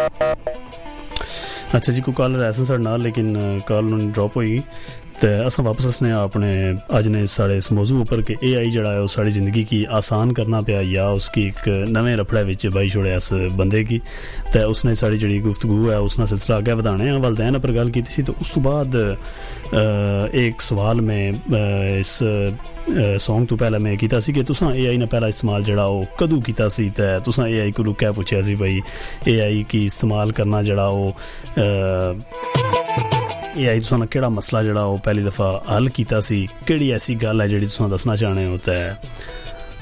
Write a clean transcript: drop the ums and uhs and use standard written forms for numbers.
अच्छा जी, कोई कॉलर ऐसा साढ़े नाल लेकिन कॉल ड्रॉप होई तो अस वापस असने अपने अज ने साढ़े इस मौजू उपर कि AI जड़ा है साड़ी ज़िंदगी की आसान करना पिया या उसकी एक नवे रफड़े विच बाई छोड़े इस बंदे की तो उसने साड़ी जी गुफ्तगू है उसने सिलसिला अगे बढ़ाने वालदैन पर गल की थी। तो उस तो बाद एक सवाल में इस सॉन्ग तो पहले मैं किया कि तुसां AI ने पहला इस्तेमाल जड़ा वो कदू किया सी ते तुसां AI को क्या पूछा सी भाई AI की इस्तेमाल करना जड़ा वो AI तुसां ने केड़ा मसला जड़ा वो पहली दफ़ा हल किया सी, केड़ी ऐसी गल है जिहड़ी तुसां दसना चाहने हो ते